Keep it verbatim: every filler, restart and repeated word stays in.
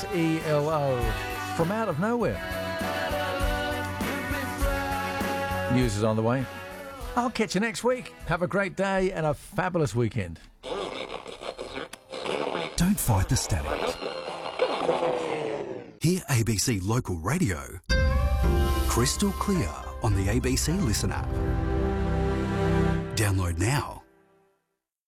S E L O, from out of nowhere. News is on the way. I'll catch you next week. Have a great day and a fabulous weekend. Don't fight the static. Hear A B C Local Radio crystal clear on the A B C Listen app. Download now.